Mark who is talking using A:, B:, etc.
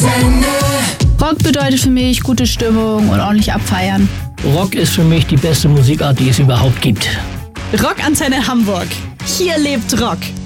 A: Rockantenne.
B: Rock bedeutet für mich gute Stimmung und ordentlich abfeiern.
C: Rock ist für mich die beste Musikart, die es überhaupt gibt.
D: Rockantenne Hamburg. Hier lebt Rock.